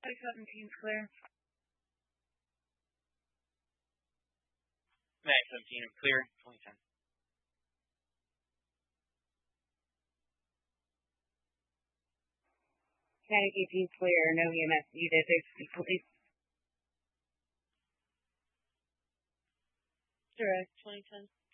17's clear. Mag 17, I'm clear. 2010. Kinetic 18's clear. No EMS needed. There's police. Direct 2010.